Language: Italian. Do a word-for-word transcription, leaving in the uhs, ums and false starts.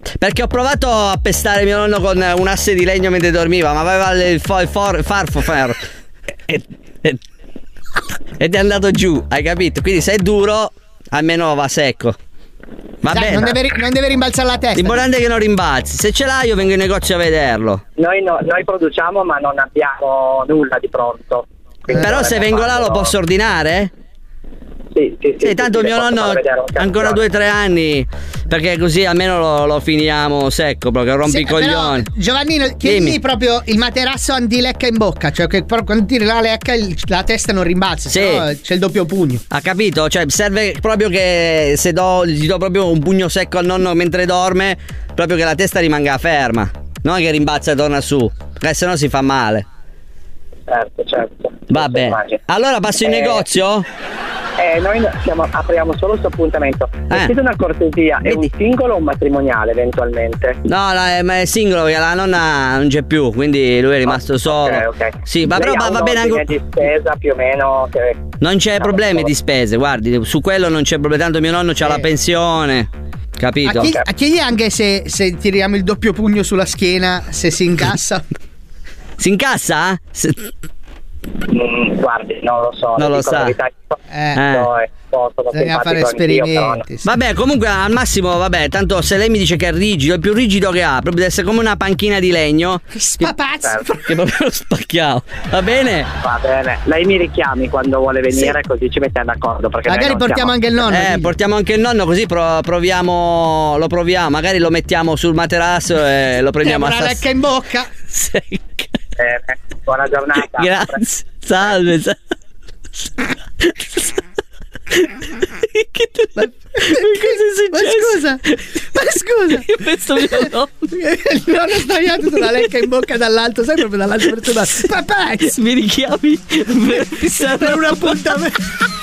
Perché ho provato a pestare mio nonno con un asse di legno mentre dormiva, ma aveva il, fo- il for- farfo fer- ed, ed, ed è andato giù, hai capito? Quindi se è duro, almeno va secco. Va Dai, bene. non deve, non deve rimbalzare la testa. L'importante è che non rimbalzi. Se ce l'hai, io vengo in negozio a vederlo. Noi, no, noi produciamo, ma non abbiamo nulla di pronto. Quindi però se vengo là lo posso ordinare? Sì, sì, sì. Sì, tanto sì, mio nonno ancora due o tre anni, perché così almeno lo, lo finiamo secco, proprio rompi Sì, i coglioni. però, Giovannino, chiedi proprio il materasso anti-lecca in bocca, cioè che però quando tiri la lecca il- la testa non rimbalza, Sì. sennò c'è il doppio pugno. Ha capito? Cioè serve proprio che se do, gli do proprio un pugno secco al nonno mentre dorme, proprio che la testa rimanga ferma, non che rimbalza e torna su, perché sennò si fa male. Certo, certo. Va bene. Allora passo in Eh, negozio? Eh, noi no- siamo, apriamo solo questo appuntamento. Eh. Chiedo una cortesia, è un singolo o un matrimoniale eventualmente? No, la- ma è singolo perché la nonna non c'è più, quindi lui è rimasto solo. Ok, ok. Sì, ma Lei però ha va, va un bene ordine anche. di spesa più o meno che... Non c'è No, problemi no. di spese, guardi, su quello non c'è problema, tanto mio nonno c'ha la pensione. Capito? A chiedi, a chiedi anche se, se tiriamo il doppio pugno sulla schiena, se si incassa. Si incassa? Se- Mm, guardi, non lo so. Non le lo dico la sa. verità, Eh. no, è un po' sono Bisogna fare simpatico anch'io, però no. esperimenti. sì. Vabbè, comunque al massimo, vabbè, tanto se lei mi dice che è rigido, è il più rigido che ha, proprio deve essere come una panchina di legno. Spapazzo. Che proprio lo spacchiamo. Va bene? Va bene, lei mi richiami quando vuole venire, così ci mettiamo d'accordo. Perché noi Magari non portiamo siamo- anche il nonno. Eh, dillo. portiamo anche il nonno così pro- proviamo, lo proviamo, magari lo mettiamo sul materasso e lo prendiamo a Mettiamo la sass- lecca in bocca. secca. Bene, buona giornata. Grazie. Salve. salve. Che te... Ma, cosa è ma successo? scusa, ma scusa. Io penso mio nonno. Il nonno sbagliato sulla lecca in bocca dall'alto, sai proprio dall'altro verso l'altro. Papà, Mi richiami per fissare per un appuntamento.